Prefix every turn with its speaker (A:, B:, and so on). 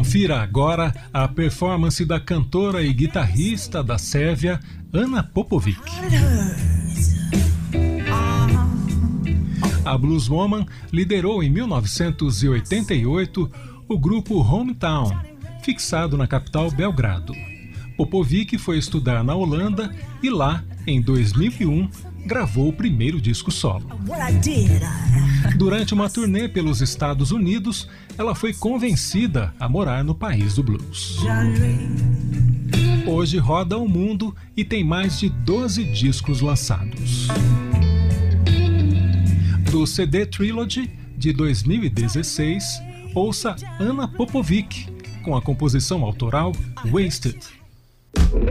A: Confira agora a performance da cantora e guitarrista da Sérvia, Ana Popovic. A Blueswoman liderou em 1988 o grupo Hometown, fixado na capital Belgrado. Popovic foi estudar na Holanda e lá, em 2001, gravou o primeiro disco solo. Durante uma turnê pelos Estados Unidos, ela foi convencida a morar no país do blues. Hoje roda o mundo e tem mais de 12 discos lançados. Do CD Trilogy, de 2016, ouça Ana Popovic, com a composição autoral Wasted.